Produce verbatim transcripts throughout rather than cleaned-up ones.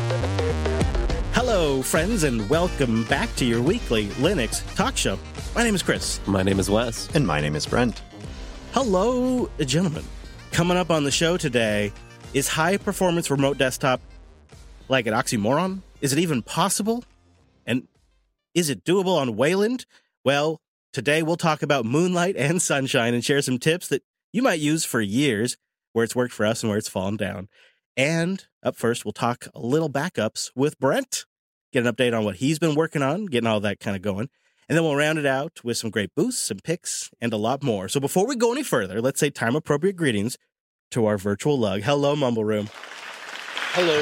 Hello, friends, and welcome back to your weekly Linux talk show. My name is Chris. My name is Wes. And my name is Brent. Hello, gentlemen. Coming up on the show today, is high-performance remote desktop like an oxymoron? Is it even possible? And is it doable on Wayland? Well, today we'll talk about Moonlight and Sunshine and share some tips that you might use for years, where it's worked for us and where it's fallen down. And up first, we'll talk a little backups with Brent, get an update on what he's been working on, getting all that kind of going. And then we'll round it out with some great boosts, some picks, and a lot more. So before we go any further, let's say time-appropriate greetings to our virtual lug. Hello, Mumble Room. Hello.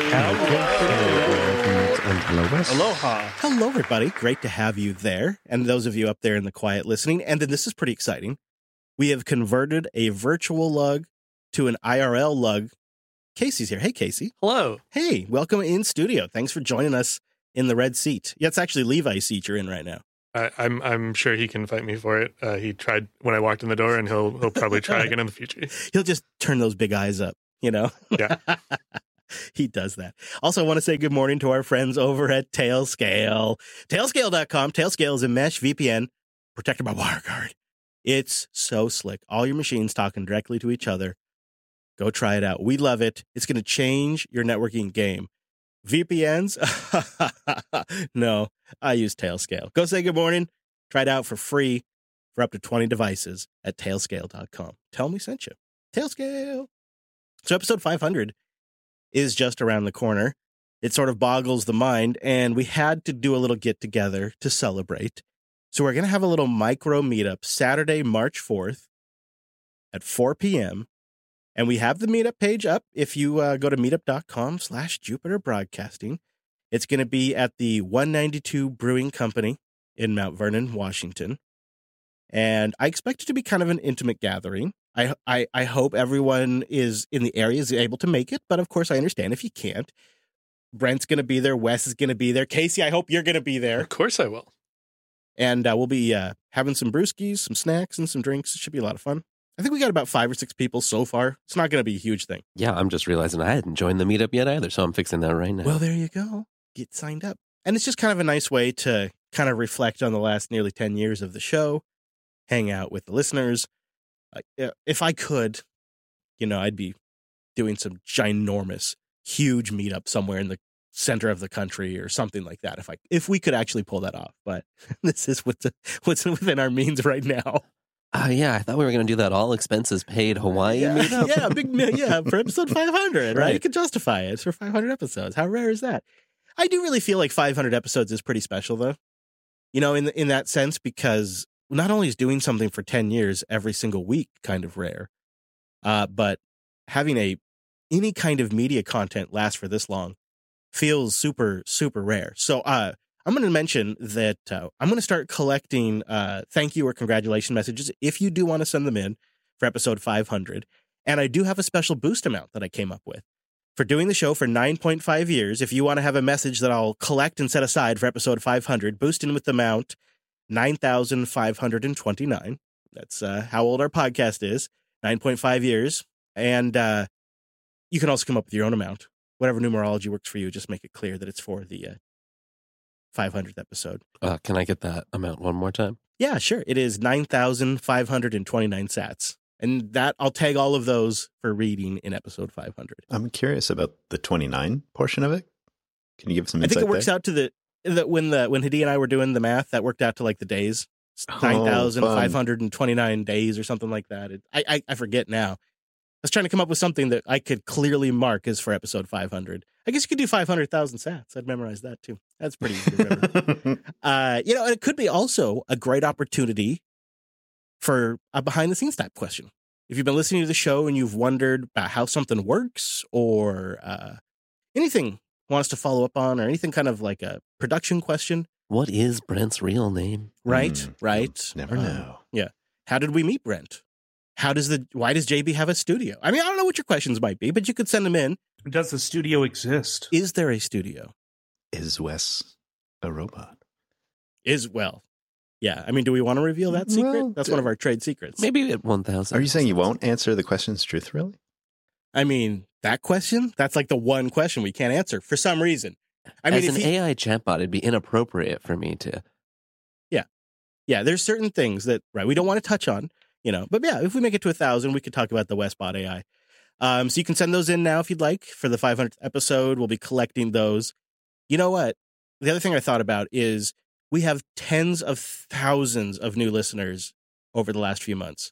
And hello, Wes. Aloha. Hello, everybody. Great to have you there. And those of you up there in the quiet listening. And then this is pretty exciting. We have converted a virtual lug to an I R L lug. Casey's here. Hey, Casey. Hello. Hey, welcome in studio. Thanks for joining us in the red seat. Yeah, it's actually Levi's seat you're in right now. I, I'm I'm sure he can fight me for it. Uh, he tried when I walked in the door, and he'll he'll probably try again in the future. He'll just turn those big eyes up, you know? Yeah. He does that. Also, I want to say good morning to our friends over at Tailscale. Tailscale dot com. Tailscale is a mesh V P N protected by WireGuard. It's so slick. All your machines talking directly to each other. Go try it out. We love it. It's going to change your networking game. V P Ns? No, I use Tailscale. Go say good morning. Try it out for free for up to twenty devices at Tailscale dot com. Tell them we sent you. Tailscale. So episode five hundred is just around the corner. It sort of boggles the mind, and we had to do a little get-together to celebrate. So we're going to have a little micro meetup Saturday, March fourth at four p.m., and we have the meetup page up. If you uh, go to meetup.com slash Jupiter Broadcasting, it's going to be at the one ninety-two Brewing Company in Mount Vernon, Washington. And I expect it to be kind of an intimate gathering. I, I, I hope everyone is in the area is able to make it. But of course, I understand if you can't. Brent's going to be there. Wes is going to be there. Casey, I hope you're going to be there. Of course I will. And uh, we'll be uh, having some brewskis, some snacks, and some drinks. It should be a lot of fun. I think we got about five or six people so far. It's not going to be a huge thing. Yeah, I'm just realizing I hadn't joined the meetup yet either, so I'm fixing that right now. Well, there you go. Get signed up. And it's just kind of a nice way to kind of reflect on the last nearly ten years of the show, hang out with the listeners. Uh, if I could, you know, I'd be doing some ginormous, huge meetup somewhere in the center of the country or something like that. If I, if we could actually pull that off, but this is what's what's within our means right now. Uh, yeah, I thought we were going to do that all expenses paid Hawaii yeah, meetup. yeah, big yeah for episode five hundred, right? Right. You can justify it for five hundred episodes. How rare is that? I do really feel like five hundred episodes is pretty special, though. You know, in in that sense, because not only is doing something for ten years every single week kind of rare, uh, but having a any kind of media content last for this long feels super, super rare. So uh, I'm going to mention that uh, I'm going to start collecting uh, thank you or congratulation messages if you do want to send them in for episode five hundred. And I do have a special boost amount that I came up with. For doing the show for nine point five years, if you want to have a message that I'll collect and set aside for episode five hundred, boost in with the amount nine thousand five hundred twenty-nine. That's uh, how old our podcast is, nine point five years. And uh, you can also come up with your own amount. Whatever numerology works for you, just make it clear that it's for the uh, five hundredth episode. Uh, can I get that amount one more time? Yeah, sure. It is nine thousand five hundred twenty-nine sats. And that I'll tag all of those for reading in episode five hundred. I'm curious about the twenty-nine portion of it. Can you give some I insight think it works there? out to the, the when the when Hadi and I were doing the math, that worked out to like the days. Oh, nine thousand five hundred twenty-nine days or something like that. It, I, I I forget now. I was trying to come up with something that I could clearly mark as for episode five hundred. I guess you could do five hundred thousand sats. I'd memorize that too. That's pretty easy to remember. uh, you know, and it could be also a great opportunity for a behind the scenes type question. If you've been listening to the show and you've wondered about how something works or uh, anything want us to follow up on or anything kind of like a production question. What is Brent's real name? Right, Mm, right. Never Uh, know. Yeah. How did we meet Brent? How does the, why does J B have a studio? I mean, I don't know what your questions might be, but you could send them in. Does the studio exist? Is there a studio? Is Wes a robot? Is, well, yeah. I mean, do we want to reveal that secret? Well, That's d- one of our trade secrets. Maybe at one thousand. Are you saying you won't answer the questions truthfully? I mean, that question, that's like the one question we can't answer for some reason. I mean, As if an he, A I chatbot, it'd be inappropriate for me to. yeah, there's certain things that, right, we don't want to touch on, you know, but yeah, if we make it to a thousand, we could talk about the Westbot A I. Um, so you can send those in now if you'd like for the five hundredth episode. We'll be collecting those. You know what? The other thing I thought about is we have tens of thousands of new listeners over the last few months.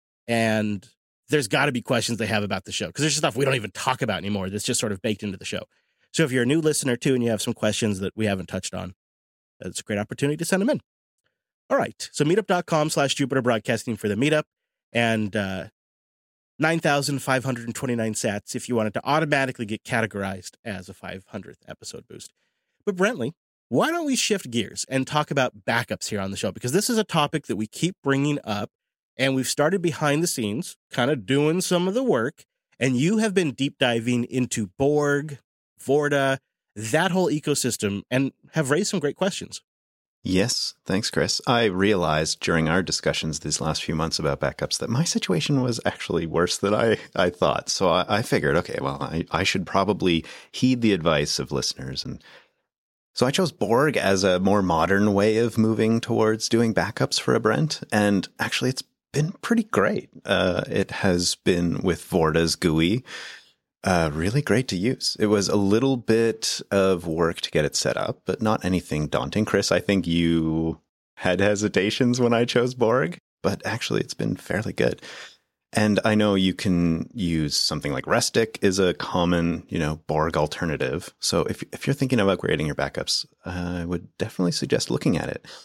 And there's got to be questions they have about the show because there's stuff we don't even talk about anymore that's just sort of baked into the show. So if you're a new listener too and you have some questions that we haven't touched on, it's a great opportunity to send them in. All right. So meetup.com slash Jupiter Broadcasting for the meetup and uh, nine thousand five hundred twenty-nine sats if you wanted to automatically get categorized as a five hundredth episode boost. But Brentley, why don't we shift gears and talk about backups here on the show? Because this is a topic that we keep bringing up and we've started behind the scenes, kind of doing some of the work. And you have been deep diving into Borg, Vorta, that whole ecosystem and have raised some great questions. Yes, thanks, Chris. I realized during our discussions these last few months about backups that my situation was actually worse than I, I thought. So I, I figured, okay, well, I, I should probably heed the advice of listeners. And so I chose Borg as a more modern way of moving towards doing backups for a Brent. And actually, it's been pretty great. Uh, it has been with Vorta's G U I. Uh, really great to use. It was a little bit of work to get it set up, but not anything daunting. Chris, I think you had hesitations when I chose Borg, but actually it's been fairly good. And I know you can use something like Restic is a common, you know, Borg alternative. So if if you're thinking of upgrading your backups, uh, I would definitely suggest looking at it.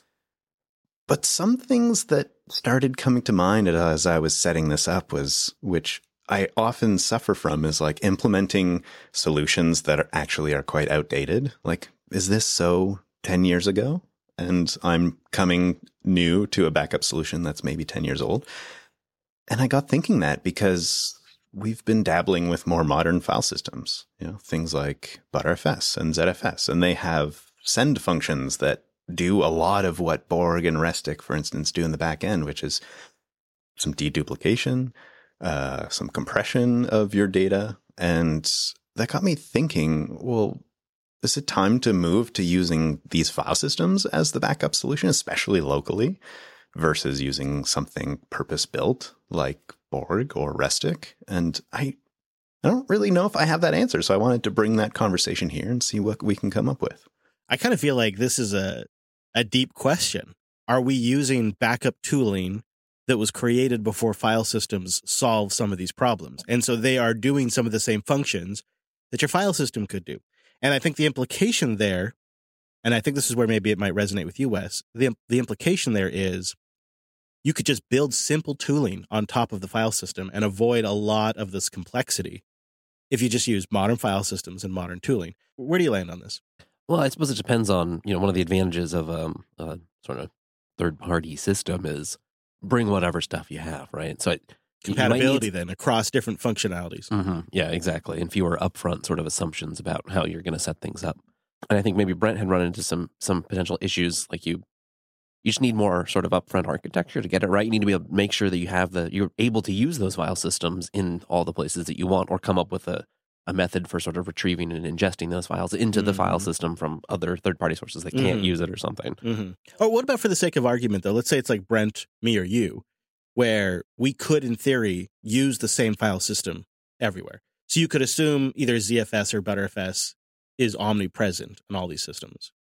But some things that started coming to mind as I was setting this up was, which I often suffer from is like implementing solutions that are actually are quite outdated. Like, is this so ten years ago? And I'm coming new to a backup solution that's maybe ten years old. And I got thinking that because we've been dabbling with more modern file systems, you know, things like Btrfs and Z F S, and they have send functions that do a lot of what Borg and Restic, for instance, do in the back end, which is some deduplication, Uh, some compression of your data. And that got me thinking, well, is it time to move to using these file systems as the backup solution, especially locally, versus using something purpose-built like Borg or Restic? And I, I don't really know if I have that answer. So I wanted to bring that conversation here and see what we can come up with. I kind of feel like this is a, a deep question. Are we using backup tooling that was created before file systems solve some of these problems? And so they are doing some of the same functions that your file system could do. And I think the implication there, and I think this is where maybe it might resonate with you, Wes, the, the implication there is you could just build simple tooling on top of the file system and avoid a lot of this complexity if you just use modern file systems and modern tooling. Where do you land on this? Well, I suppose it depends on, you know, one of the advantages of um, a sort of third-party system is bring whatever stuff you have, right? So it, compatibility need... then across different functionalities. Mm-hmm. Yeah, exactly. And fewer upfront sort of assumptions about how you're going to set things up. And I think maybe Brent had run into some some potential issues, like you you just need more sort of upfront architecture to get it right. You need to be able to make sure that you have the you're able to use those file systems in all the places that you want, or come up with a, a method for sort of retrieving and ingesting those files into mm-hmm. the file system from other third-party sources that can't mm-hmm. use it or something. Mm-hmm. Or what about, for the sake of argument, though, let's say it's like Brent, me, or you, where we could, in theory, use the same file system everywhere. So you could assume either Z F S or Btrfs is omnipresent in all these systems.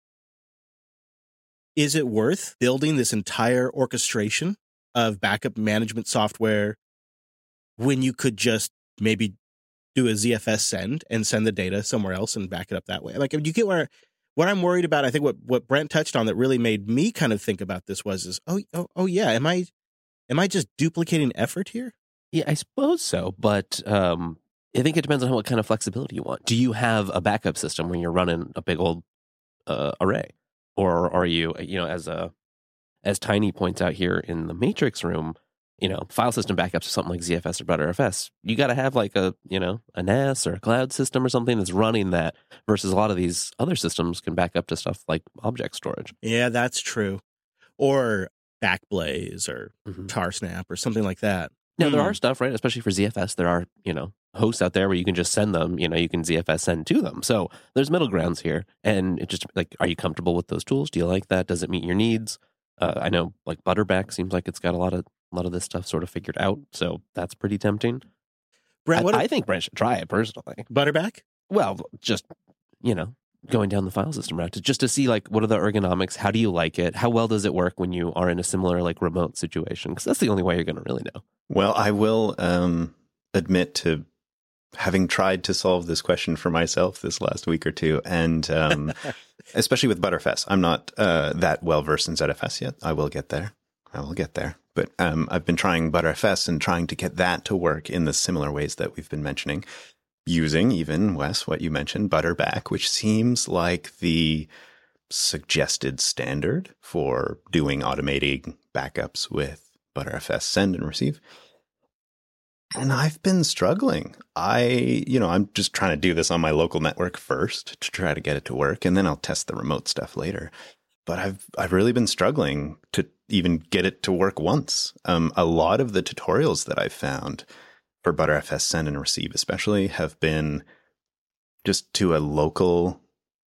Is it worth building this entire orchestration of backup management software when you could just maybe do a Z F S send and send the data somewhere else and back it up that way? Like, you get where what I'm worried about. I think what, what Brent touched on that really made me kind of think about this was, is, oh, oh, oh yeah, am I, am I just duplicating effort here? Yeah, I suppose so. But um, I think it depends on what kind of flexibility you want. Do you have a backup system when you're running a big old uh, array? Or are you, you know, as a, as Tiny points out here in the Matrix room, you know, file system backups or something like Z F S or Btrfs, you got to have like a, you know, a N A S or a cloud system or something that's running that, versus a lot of these other systems can back up to stuff like object storage. Yeah, that's true. Or Backblaze or mm-hmm. Tarsnap or something like that. Now, mm. there are stuff, right? Especially for Z F S, there are, you know, hosts out there where you can just send them, you know, you can Z F S send to them. So there's middle grounds here. And it just like, are you comfortable with those tools? Do you like that? Does it meet your needs? Uh, I know like Butterback seems like it's got a lot of a lot of this stuff sort of figured out. So that's pretty tempting. Brent, what I, if- I think Brent should try it personally. Butterback? Well, just, you know, going down the file system route to, just to see like what are the ergonomics? How do you like it? How well does it work when you are in a similar like remote situation? Because that's the only way you're going to really know. Well, I will um, admit to having tried to solve this question for myself this last week or two, and um, especially with Butterfs. I'm not uh, that well versed in Z F S yet. I will get there. I will get there. But um, I've been trying Butterfs and trying to get that to work in the similar ways that we've been mentioning, using even, Wes, what you mentioned, Butterback, which seems like the suggested standard for doing automating backups with Butterfs send and receive. And I've been struggling. I, you know, I'm just trying to do this on my local network first to try to get it to work, and then I'll test the remote stuff later. But I've I've really been struggling to even get it to work once. Um, a lot of the tutorials that I've found for Butterfs send and receive, especially, have been just to a local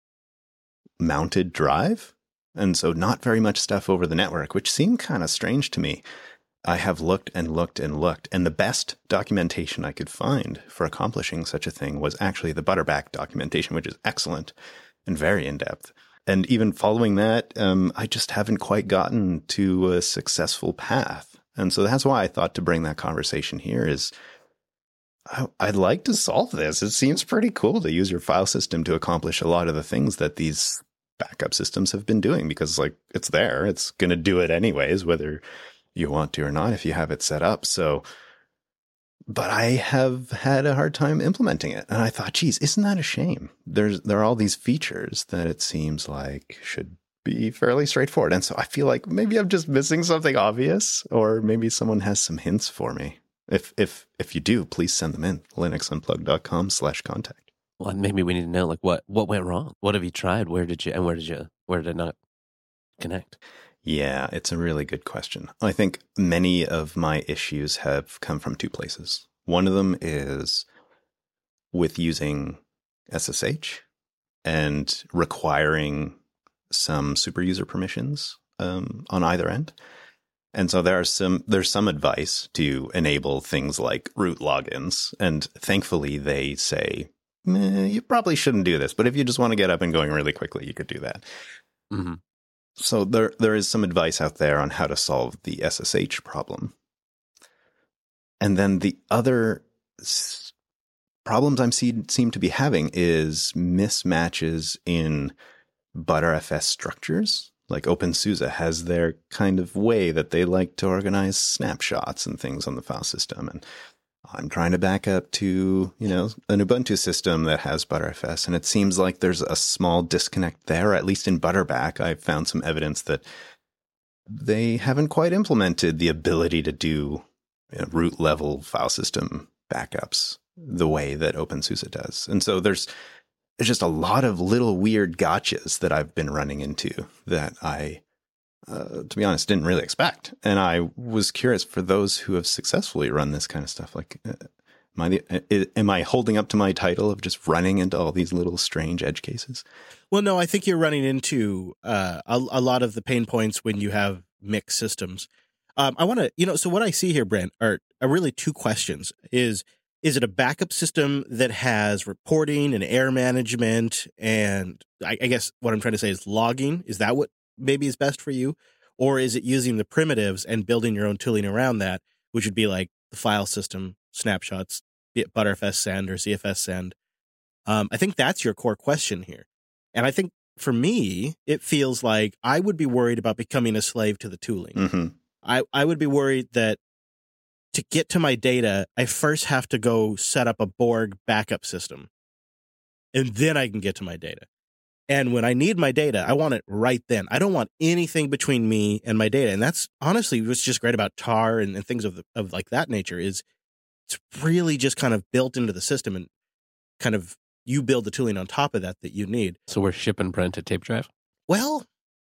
mounted drive, and so not very much stuff over the network, which seemed kind of strange to me. I have looked and looked and looked, and the best documentation I could find for accomplishing such a thing was actually the Butterback documentation, which is excellent and very in-depth. And even following that, um, I just haven't quite gotten to a successful path. And so that's why I thought to bring that conversation here is I, I'd like to solve this. It seems pretty cool to use your file system to accomplish a lot of the things that these backup systems have been doing, because like it's there. It's going to do it anyways, whether you want to or not, if you have it set up. So, but I have had a hard time implementing it. And I thought, geez, isn't that a shame? There's, there are all these features that it seems like should be fairly straightforward. And so I feel like maybe I'm just missing something obvious, or maybe someone has some hints for me. If, if, if you do, please send them in. linuxunplugged.com slash contact. Well, maybe we need to know like what, what went wrong? What have you tried? Where did you, and where did you, where did it not connect? Yeah, it's a really good question. I think many of my issues have come from two places. One of them is with using S S H and requiring some super user permissions um, on either end. And so there are some, there's some advice to enable things like root logins. And thankfully they say, eh, you probably shouldn't do this, but if you just want to get up and going really quickly, you could do that. Mm-hmm. So there, there is some advice out there on how to solve the S S H problem. And then the other s- problems I'm see, seem to be having is mismatches in Butterfs structures. Like OpenSUSE has their kind of way that they like to organize snapshots and things on the file system. And I'm trying to back up to, you know, an Ubuntu system that has Butterfs, and it seems like there's a small disconnect there. At least in Butterback, I found some evidence that they haven't quite implemented the ability to do, you know, root level file system backups the way that OpenSUSE does. And so there's there's just a lot of little weird gotchas that I've been running into that I Uh, to be honest, didn't really expect. And I was curious for those who have successfully run this kind of stuff. Like, uh, am I, the, uh, am I holding up to my title of just running into all these little strange edge cases? Well, no, I think you're running into uh, a, a lot of the pain points when you have mixed systems. Um, I want to, you know, so what I see here, Brent, are, are really two questions. Is is it a backup system that has reporting and error management? And I, I guess what I'm trying to say is logging. Is that what maybe is best for you? Or is it using the primitives and building your own tooling around that, which would be like the file system snapshots, be it Butterfs send or Z F S send? Um, I think that's your core question here. And I think for me, it feels like I would be worried about becoming a slave to the tooling. Mm-hmm. I, I would be worried that to get to my data, I first have to go set up a Borg backup system. And then I can get to my data. And when I need my data, I want it right then. I don't want anything between me and my data. And that's honestly what's just great about tar and, and things of, the, of like that nature is it's really just kind of built into the system and kind of you build the tooling on top of that that you need. So we're shipping Brent a tape drive? Well,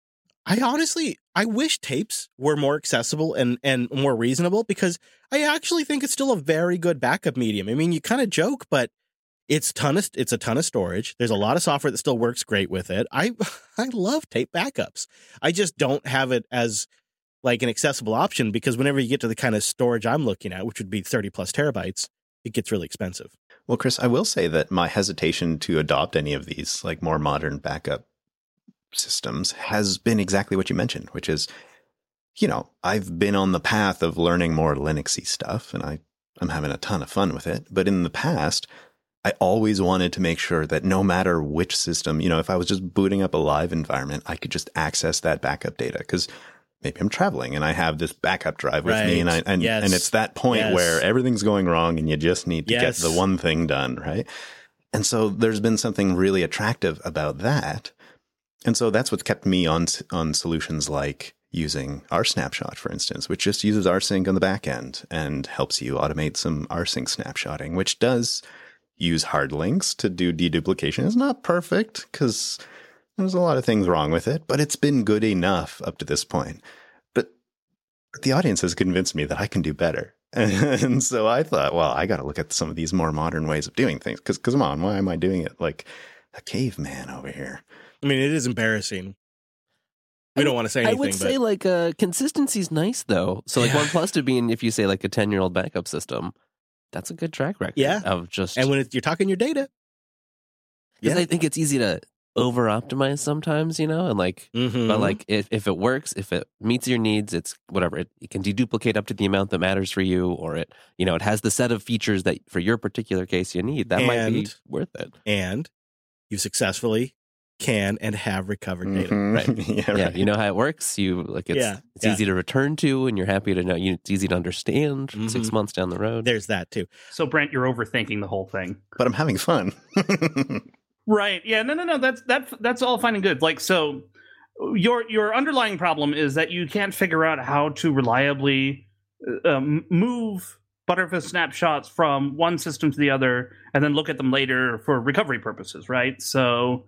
I honestly, I wish tapes were more accessible and, and more reasonable, because I actually think it's still a very good backup medium. I mean, you kind of joke, but it's ton of, it's a ton of storage. There's a lot of software that still works great with it. I I love tape backups. I just don't have it as like an accessible option, because whenever you get to the kind of storage I'm looking at, which would be thirty plus terabytes, it gets really expensive. Well, Chris, I will say that my hesitation to adopt any of these like more modern backup systems has been exactly what you mentioned, which is, you know, I've been on the path of learning more Linuxy stuff, and I, I'm having a ton of fun with it. But in the past, I always wanted to make sure that no matter which system, you know, if I was just booting up a live environment, I could just access that backup data, because maybe I'm traveling and I have this backup drive with right. me, and I, and, yes. and it's that point yes. where everything's going wrong and you just need to yes. get the one thing done, right? And so there's been something really attractive about that. And so that's what's kept me on on solutions like using rsnapshot, for instance, which just uses rsync on the back end and helps you automate some rsync snapshotting, which does use hard links to do deduplication. It's not perfect because there's a lot of things wrong with it, but it's been good enough up to this point. But the audience has convinced me that I can do better. And so I thought, well, I got to look at some of these more modern ways of doing things, because come on, why am I doing it like a caveman over here? I mean, it is embarrassing. We don't want to say anything. I would but... say like uh, consistency's nice though. So like yeah. OnePlus to being, if you say like a ten year old backup system, that's a good track record. Yeah. Of just, and when it, you're talking your data, because yeah. I think it's easy to over optimize sometimes, you know, and like, mm-hmm. but like if, if it works, if it meets your needs, it's whatever. It, it can deduplicate up to the amount that matters for you, or it, you know, it has the set of features that for your particular case you need. That and, might be worth it. And you successfully can and have recovered data. Mm-hmm. Right. yeah, yeah. right. You know how it works. You like it's, yeah, it's yeah. easy to return to, and you're happy to know you, it's easy to understand mm-hmm. six months down the road. There's that too. So Brent, you're overthinking the whole thing. But I'm having fun. Right. Yeah. No, no, no. That's that. That's all fine and good. Like, so your your underlying problem is that you can't figure out how to reliably um, move Butterfist snapshots from one system to the other and then look at them later for recovery purposes, right? So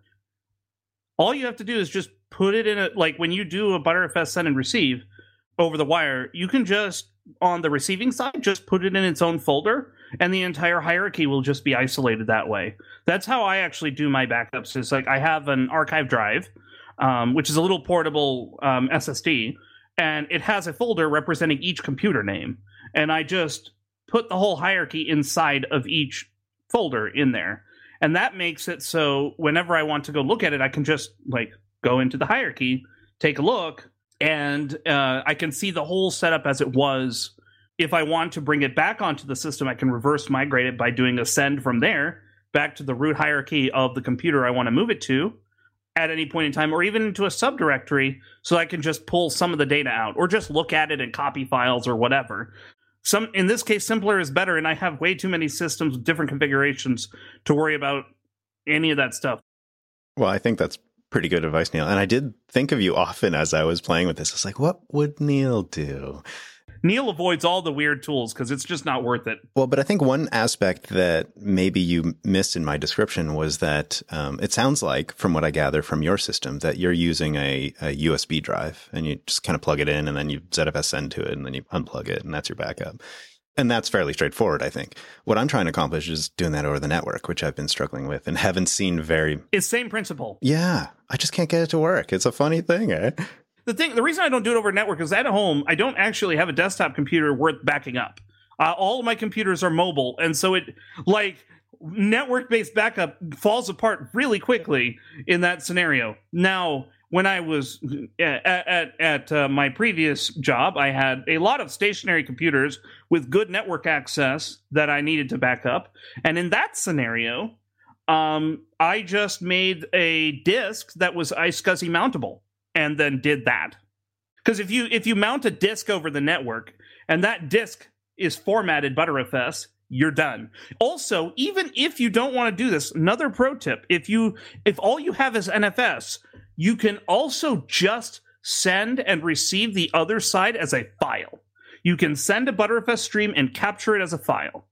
all you have to do is just put it in a, like when you do a Butterfest send and receive over the wire, you can just, on the receiving side, just put it in its own folder, and the entire hierarchy will just be isolated that way. That's how I actually do my backups. Is like I have an archive drive, um, which is a little portable um, S S D, and it has a folder representing each computer name. And I just put the whole hierarchy inside of each folder in there. And that makes it so whenever I want to go look at it, I can just like go into the hierarchy, take a look, and uh, I can see the whole setup as it was. If I want to bring it back onto the system, I can reverse migrate it by doing a send from there back to the root hierarchy of the computer I want to move it to at any point in time, or even into a subdirectory, so I can just pull some of the data out or just look at it and copy files or whatever. Some, in this case, simpler is better, and I have way too many systems with different configurations to worry about any of that stuff. Well, I think that's pretty good advice, Neil. And I did think of you often as I was playing with this. I was like, what would Neil do? Neil avoids all the weird tools because it's just not worth it. Well, but I think one aspect that maybe you missed in my description was that um, it sounds like, from what I gather from your system, that you're using a, a U S B drive, and you just kind of plug it in, and then you Z F S send to it, and then you unplug it, and that's your backup. And that's fairly straightforward, I think. What I'm trying to accomplish is doing that over the network, which I've been struggling with and haven't seen very... It's same principle. Yeah, I just can't get it to work. It's a funny thing, eh? The thing, the reason I don't do it over network is at home, I don't actually have a desktop computer worth backing up. Uh, all of my computers are mobile, and so it, like, network-based backup falls apart really quickly in that scenario. Now, when I was at at, at uh, my previous job, I had a lot of stationary computers with good network access that I needed to back up, and in that scenario, um, I just made a disk that was iSCSI mountable. And then did that. Because if you if you mount a disk over the network and that disk is formatted Butterfs, you're done. Also, even if you don't want to do this, another pro tip: if you if all you have is N F S, you can also just send and receive the other side as a file. You can send a Butterfs stream and capture it as a file,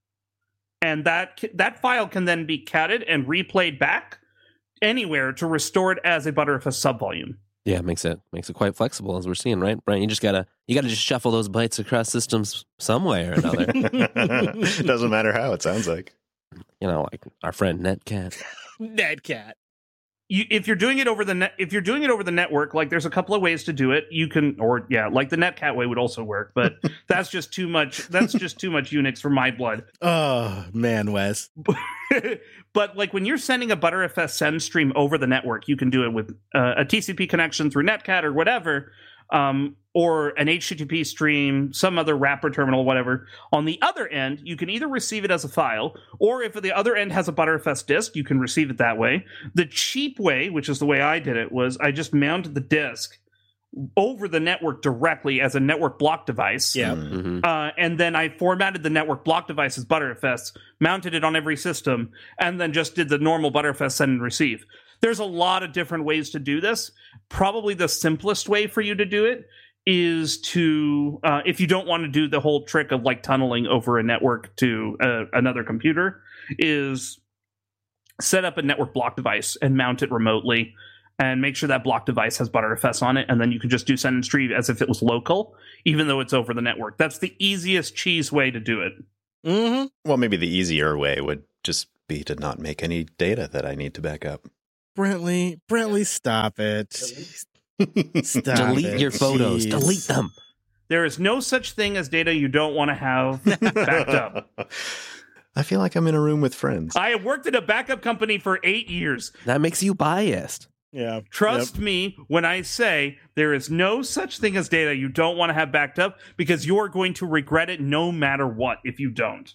and that that file can then be catted and replayed back anywhere to restore it as a Butterfs subvolume. Yeah, it makes it makes it quite flexible, as we're seeing, right? Brian, you just gotta you gotta just shuffle those bytes across systems some way or another. Doesn't matter how, it sounds like. You know, like our friend Netcat. Netcat. You, if you're doing it over the net, if you're doing it over the network, like there's a couple of ways to do it. You can, or yeah, like the Netcat way would also work, but that's just too much. That's just too much Unix for my blood. Oh man, Wes. But like when you're sending a Btrfs send stream over the network, you can do it with uh, a T C P connection through Netcat or whatever, um, or an H T T P stream, some other wrapper terminal, whatever. On the other end, you can either receive it as a file, or if the other end has a Btrfs disk, you can receive it that way. The cheap way, which is the way I did it, was I just mounted the disk over the network directly as a network block device. Yeah. Mm-hmm. Uh, and then I formatted the network block device as Btrfs, mounted it on every system, and then just did the normal Btrfs send and receive. There's a lot of different ways to do this. Probably the simplest way for you to do it is to, uh, if you don't want to do the whole trick of like tunneling over a network to uh, another computer, is set up a network block device and mount it remotely. And make sure that block device has Btrfs on it, and then you can just do send and retrieve as if it was local, even though it's over the network. That's the easiest cheese way to do it. Mm-hmm. Well, maybe the easier way would just be to not make any data that I need to back up. Brentley, Brentley, stop it. Stop Delete it. your photos. Jeez. Delete them. There is no such thing as data you don't want to have backed up. I feel like I'm in a room with friends. I have worked at a backup company for eight years. That makes you biased. Yeah. Trust me when I say there is no such thing as data you don't want to have backed up, because you're going to regret it no matter what if you don't.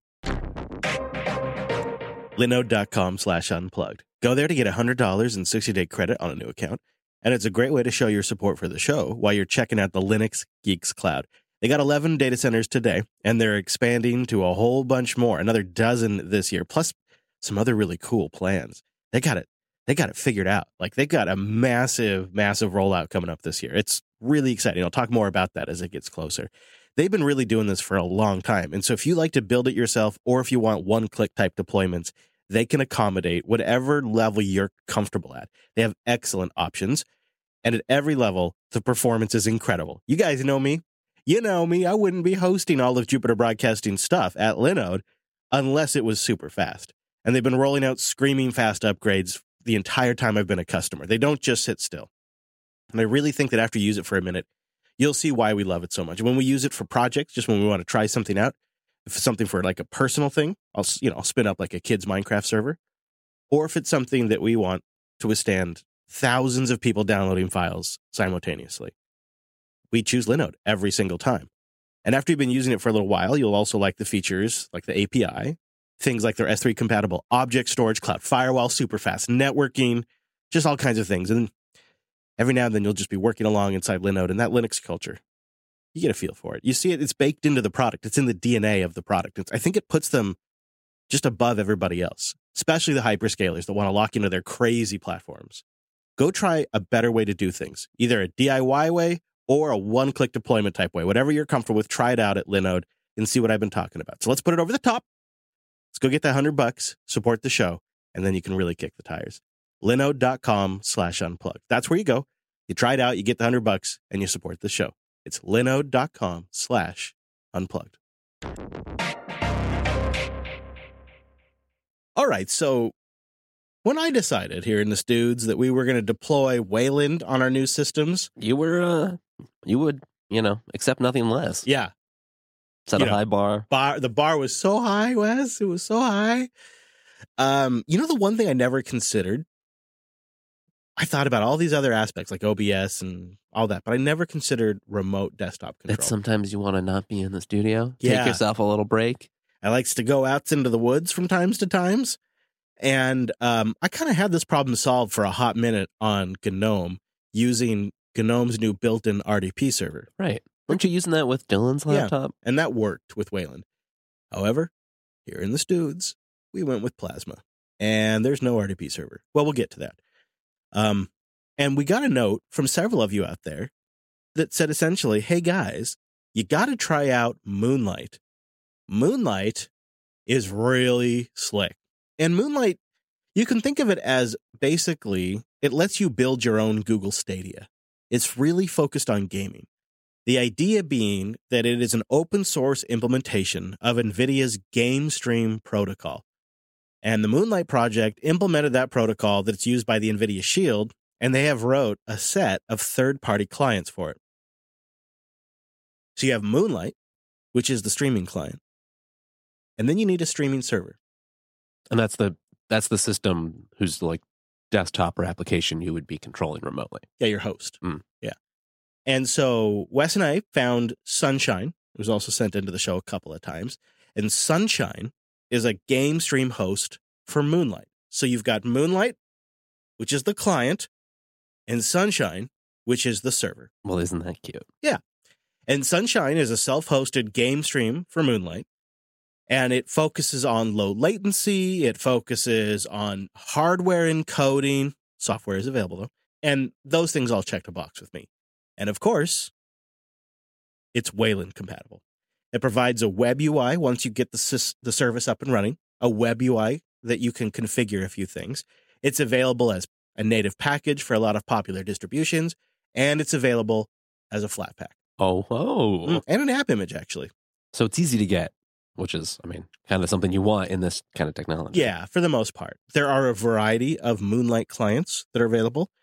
Linode.com slash unplugged. Go there to get one hundred dollars in sixty-day credit on a new account. And it's a great way to show your support for the show while you're checking out the Linux Geeks Cloud. They got eleven data centers today, and they're expanding to a whole bunch more, another dozen this year, plus some other really cool plans. They got it. They got it figured out. Like, they got a massive, massive rollout coming up this year. It's really exciting. I'll talk more about that as it gets closer. They've been really doing this for a long time. And so if you like to build it yourself, or if you want one-click type deployments, they can accommodate whatever level you're comfortable at. They have excellent options. And at every level, the performance is incredible. You guys know me. You know me. I wouldn't be hosting all of Jupiter Broadcasting stuff at Linode unless it was super fast. And they've been rolling out screaming fast upgrades the entire time I've been a customer. They don't just sit still. And I really think that after you use it for a minute, you'll see why we love it so much. When we use it for projects, just when we want to try something out, if it's something for like a personal thing, I'll, you know, I'll spin up like a kid's Minecraft server. Or if it's something that we want to withstand thousands of people downloading files simultaneously, we choose Linode every single time. And after you've been using it for a little while, you'll also like the features like the A P I, things like their S three compatible object storage, cloud firewall, super fast networking, just all kinds of things. And every now and then you'll just be working along inside Linode and that Linux culture. You get a feel for it. You see it, it's baked into the product. It's in the D N A of the product. It's, I think it puts them just above everybody else, especially the hyperscalers that want to lock into their crazy platforms. Go try a better way to do things, either a D I Y way or a one-click deployment type way. Whatever you're comfortable with, try it out at Linode and see what I've been talking about. So let's put it over the top. Let's go get that hundred bucks, support the show, and then you can really kick the tires. Linode.com slash unplugged. That's where you go. You try it out, you get the hundred bucks, and you support the show. It's linode.com slash unplugged. All right, so when I decided here in the Studs that we were going to deploy Wayland on our new systems, You were, uh, you would, you know, accept nothing less. yeah, Set you a know, high bar. bar the bar was so high, Wes. It was so high. Um, you know, the one thing I never considered, I thought about all these other aspects like O B S and all that, but I never considered remote desktop control. That sometimes you want to not be in the studio. Yeah. Take yourself a little break. I likes to go out into the woods from times to times. And um, I kind of had this problem solved for a hot minute on GNOME using GNOME's new built-in R D P server. Right. Weren't you using that with Dylan's Yeah. laptop? And that worked with Wayland. However, here in the Studs, we went with Plasma. And there's no R D P server. Well, we'll get to that. Um, and we got a note from several of you out there that said essentially, hey guys, you got to try out Moonlight. Moonlight is really slick. And Moonlight, you can think of it as basically it lets you build your own Google Stadia. It's really focused on gaming. The idea being that it is an open source implementation of NVIDIA's GameStream protocol. And the Moonlight project implemented that protocol that's used by the NVIDIA Shield, and they have wrote a set of third-party clients for it. So you have Moonlight, which is the streaming client, and then you need a streaming server. And that's the that's the system whose like desktop or application you would be controlling remotely. Yeah, your host. Mm. Yeah. And so Wes and I found Sunshine. It was also sent into the show a couple of times. And Sunshine is a game stream host for Moonlight. So you've got Moonlight, which is the client, and Sunshine, which is the server. Well, isn't that cute? Yeah. And Sunshine is a self-hosted game stream for Moonlight. And it focuses on low latency. It focuses on hardware encoding. Software is available, though. And those things all check a box with me. And of course, it's Wayland compatible. It provides a web U I once you get the, sys- the service up and running, a web U I that you can configure a few things. It's available as a native package for a lot of popular distributions, and it's available as a flat pack. Oh, oh. Mm, and an app image, actually. So it's easy to get, which is, I mean, kind of something you want in this kind of technology. Yeah, for the most part. There are a variety of Moonlight clients that are available.